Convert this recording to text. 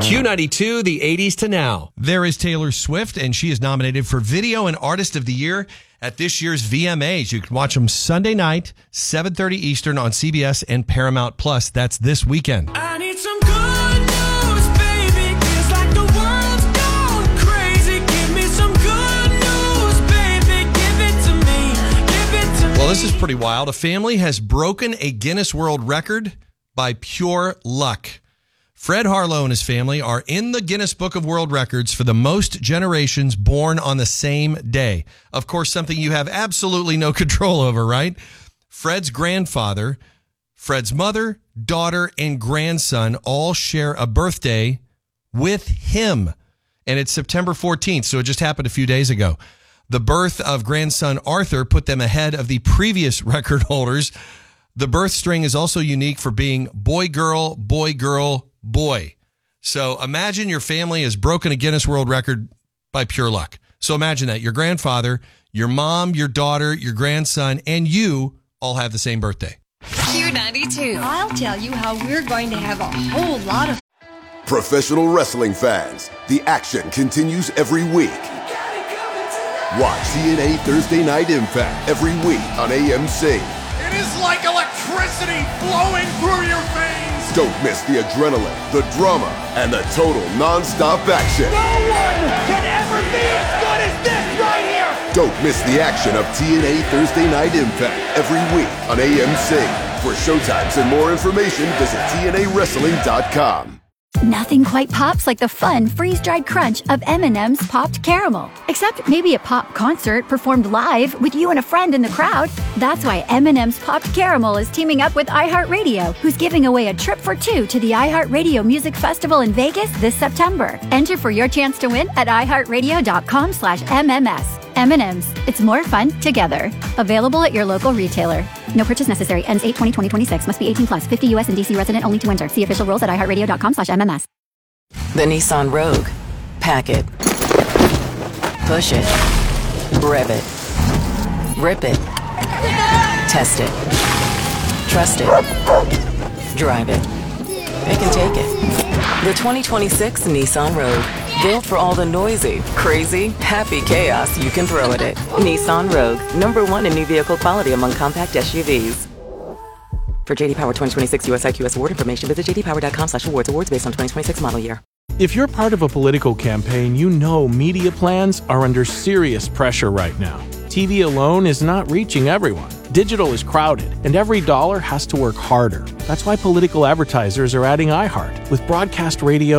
Q92, the 80s to now. There is Taylor Swift, and she is nominated for Video and Artist of the Year at this year's VMAs. You can watch them Sunday night, 7:30 Eastern on CBS and Paramount Plus. That's this weekend. I need some good news, baby. It's like the world's gone crazy. Give me some good news, baby. Give it to me. Give it to me. Well, this is pretty wild. A family has broken a Guinness World Record by pure luck. Fred Harlow and his family are in the Guinness Book of World Records for the most generations born on the same day. Of course, something you have absolutely no control over, right? Fred's grandfather, Fred's mother, daughter, and grandson all share a birthday with him. And it's September 14th, so it just happened a few days ago. The birth of grandson Arthur put them ahead of the previous record holders. The birth string is also unique for being boy, girl, boy, girl, boy. So imagine your family has broken a Guinness World Record by pure luck. So imagine that. Your grandfather, your mom, your daughter, your grandson, and you all have the same birthday. Q92. I'll tell you how we're going to have a whole lot of Professional wrestling fans, the action continues every week. Watch TNA Thursday Night Impact every week on AMC. It is like electricity flowing through your veins. Don't miss the adrenaline, the drama, and the total non-stop action. No one can ever be as good as this right here. Don't miss the action of TNA Thursday Night Impact every week on AMC. For showtimes and more information, visit TNAWrestling.com. Nothing quite pops like the fun, freeze-dried crunch of M&M's Popped Caramel. Except maybe a pop concert performed live with you and a friend in the crowd. That's why M&M's Popped Caramel is teaming up with iHeartRadio, who's giving away a trip for two to the iHeartRadio Music Festival in Vegas this September. Enter for your chance to win at iHeartRadio.com/MMS. M&M's. It's more fun together. Available at your local retailer. No purchase necessary. Ends 8/20/2026. Must be 18 plus. 50 U.S. and D.C. resident only to enter. See official rules at iHeartRadio.com/MMS. The Nissan Rogue. Pack it. Push it. Rev it. Rip it. Test it. Trust it. Drive it. Pick and take it. The 2026 Nissan Rogue. Built for all the noisy, crazy, happy chaos you can throw at it. Nissan Rogue. #1 in new vehicle quality among compact SUVs. For JD Power 2026 US IQS award information, visit jdpower.com/awards. Awards based on 2026 model year. If you're part of a political campaign, you know media plans are under serious pressure right now. TV alone is not reaching everyone. Digital is crowded, and every dollar has to work harder. That's why political advertisers are adding iHeart. With broadcast radio